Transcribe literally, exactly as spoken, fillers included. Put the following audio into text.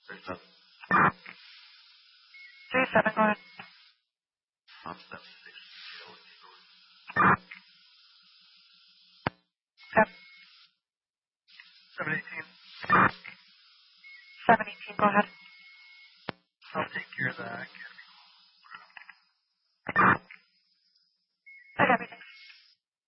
There's nothing. three seven, go ahead. I'm seventy-six. Yep. seven eighteen. seven eighteen, go ahead. I'll take care of that.